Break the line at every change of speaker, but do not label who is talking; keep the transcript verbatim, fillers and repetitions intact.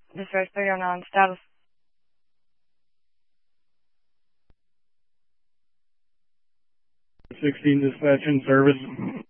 Dispatch three oh nine, status.
sixteen dispatch in service.